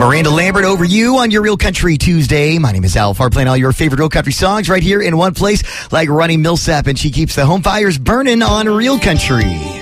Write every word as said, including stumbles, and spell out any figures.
Miranda Lambert over you on your Real Country Tuesday. My name is Al Farr, playing all your favorite real country songs right here in one place, like Ronnie Millsap, and she keeps the home fires burning on Real Country.